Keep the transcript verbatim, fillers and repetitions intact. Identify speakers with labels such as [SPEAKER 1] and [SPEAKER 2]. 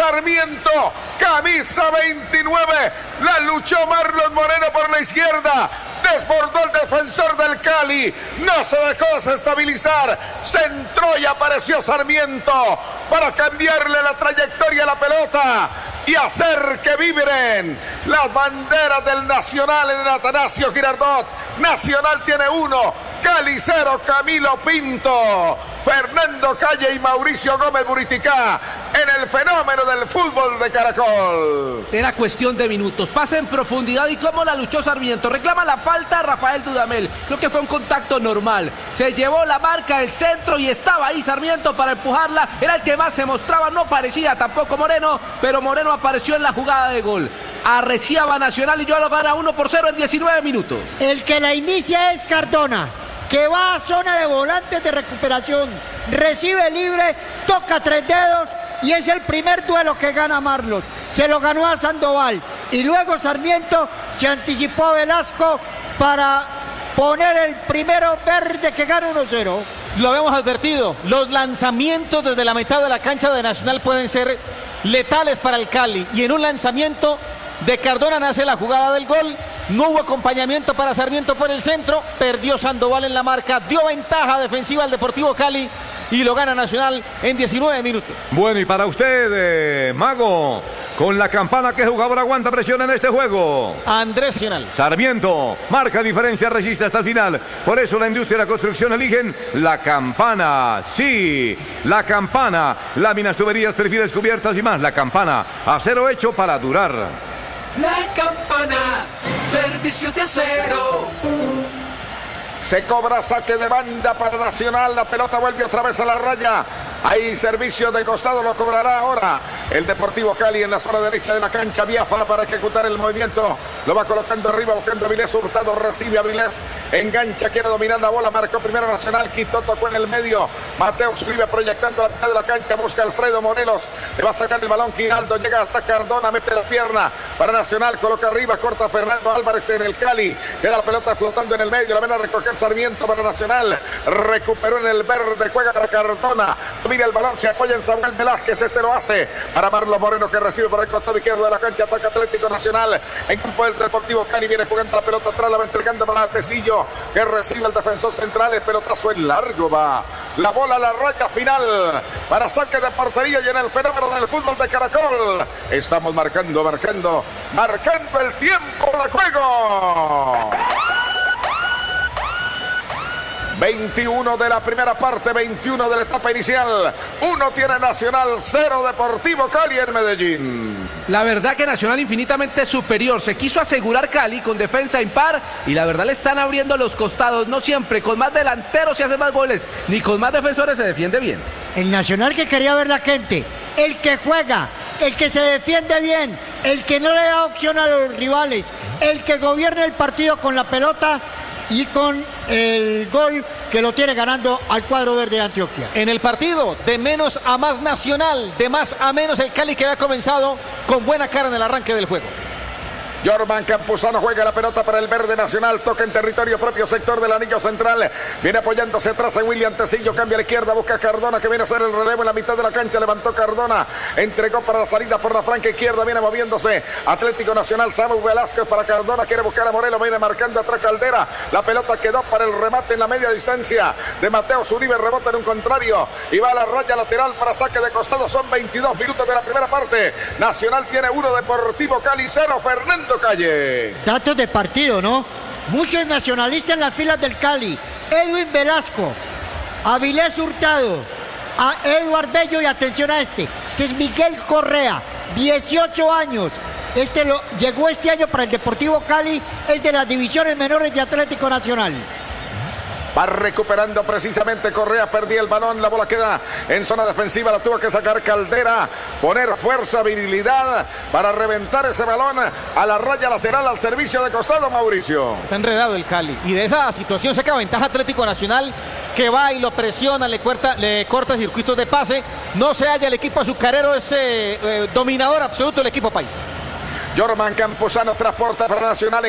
[SPEAKER 1] Sarmiento, camisa veintinueve, la luchó Marlon Moreno por la izquierda, desbordó el defensor del Cali, no se dejó desestabilizar, centró y apareció Sarmiento para cambiarle la trayectoria a la pelota y hacer que vibren las banderas del Nacional en el Atanasio Girardot. Nacional tiene uno, Cali cero, Camilo Pinto, Fernando Calle y Mauricio Gómez Buriticá en el fenómeno del fútbol de Caracol.
[SPEAKER 2] Era cuestión de minutos, pasa en profundidad y cómo la luchó Sarmiento, reclama la falta Rafael Dudamel, creo que fue un contacto normal, se llevó la marca el centro y estaba ahí Sarmiento para empujarla, era el que más se mostraba, no parecía tampoco Moreno, pero Moreno apareció en la jugada de gol, arreciaba Nacional y yo lo gana uno por cero en diecinueve minutos.
[SPEAKER 3] El que la inicia es Cardona, que va a zona de volantes de recuperación, recibe libre, toca tres dedos y es el primer duelo que gana Marlos. Se lo ganó a Sandoval y luego Sarmiento se anticipó a Velasco para poner el primero verde que gana uno cero.
[SPEAKER 4] Lo habíamos advertido, los lanzamientos desde la mitad de la cancha de Nacional pueden ser letales para el Cali y en un lanzamiento de Cardona nace la jugada del gol. No hubo acompañamiento para Sarmiento por el centro, perdió Sandoval en la marca, dio ventaja defensiva al Deportivo Cali y lo gana Nacional en diecinueve minutos.
[SPEAKER 5] Bueno, y para usted, eh, Mago, con la campana, ¿qué jugador aguanta presión en este juego?
[SPEAKER 4] Andrés Nacional.
[SPEAKER 5] Sarmiento, marca diferencia, resiste hasta el final. Por eso la industria y la construcción eligen la campana. Sí, la campana. Láminas, tuberías, perfiles, cubiertas y más. La campana, acero hecho para durar.
[SPEAKER 6] La Campana, servicio de acero.
[SPEAKER 1] Se cobra saque de banda para Nacional, la pelota vuelve otra vez a la raya. Hay servicio de costado, lo cobrará ahora el Deportivo Cali en la zona derecha de la cancha. Biafara para ejecutar el movimiento, lo va colocando arriba buscando a Vilés. Hurtado recibe a Vilés, engancha, quiere dominar la bola, marcó primero Nacional, quitó, tocó en el medio. Mateo Uribe proyectando la mitad de la cancha, busca a Alfredo Morelos, le va a sacar el balón Giraldo, llega hasta Cardona, mete la pierna para Nacional, coloca arriba, corta Fernando Álvarez en el Cali, queda la pelota flotando en el medio, la ven a recoger Sarmiento para Nacional, recuperó en el verde, juega para Cardona, mira el balón, se apoya en Samuel Velázquez, este lo hace para Marlon Moreno que recibe por el costado izquierdo de la cancha, ataca Atlético Nacional, en campo del Deportivo Cali, viene jugando la pelota atrás, la va entregando para Tecillo, que recibe el defensor central, el pelotazo en largo, va la bola a la raya final, para saque de portería y en el fenómeno del fútbol de Caracol, estamos marcando, marcando, marcando el tiempo de juego. veintiuno de la primera parte, veintiuno de la etapa inicial. Uno tiene Nacional, cero Deportivo Cali en Medellín.
[SPEAKER 2] La verdad que Nacional infinitamente superior. Se quiso asegurar Cali con defensa impar y la verdad le están abriendo los costados. No siempre, con más delanteros se hacen más goles, ni con más defensores se defiende bien.
[SPEAKER 3] El Nacional que quería ver la gente, el que juega, el que se defiende bien, el que no le da opción a los rivales, el que gobierna el partido con la pelota y con el gol que lo tiene ganando al cuadro verde de Antioquia.
[SPEAKER 4] En el partido, de menos a más Nacional, de más a menos el Cali que había comenzado con buena cara en el arranque del juego.
[SPEAKER 1] Jorman Campuzano juega la pelota para el verde Nacional, toca en territorio propio, sector del anillo central, viene apoyándose atrás en William Tecillo, cambia a la izquierda, busca a Cardona que viene a hacer el relevo en la mitad de la cancha, levantó Cardona, entregó para la salida por la franca izquierda, viene moviéndose Atlético Nacional, Samuel Velázquez para Cardona, quiere buscar a Morelos, viene marcando atrás Caldera, la pelota quedó para el remate en la media distancia de Mateo Zuribe, rebota en un contrario y va a la raya lateral para saque de costado, son veintidós minutos de la primera parte, Nacional tiene uno, Deportivo Cali cero, Fernando Calle.
[SPEAKER 3] Datos de partido, ¿no? Muchos nacionalistas en las filas del Cali. Edwin Velasco, Avilés Hurtado, a Eduard Bello y atención a este. Este es Miguel Correa, dieciocho años. Este lo, llegó este año para el Deportivo Cali, es de las divisiones menores de Atlético Nacional.
[SPEAKER 1] Va recuperando precisamente Correa, perdía el balón, la bola queda en zona defensiva, la tuvo que sacar Caldera, poner fuerza, virilidad para reventar ese balón a la raya lateral al servicio de costado, Mauricio.
[SPEAKER 4] Está enredado el Cali y de esa situación saca ventaja Atlético Nacional que va y lo presiona, le corta, le corta circuitos de pase, no se halla el equipo azucarero, es eh, eh, dominador absoluto el equipo paisa.
[SPEAKER 1] Jorman Campuzano transporta para Nacional.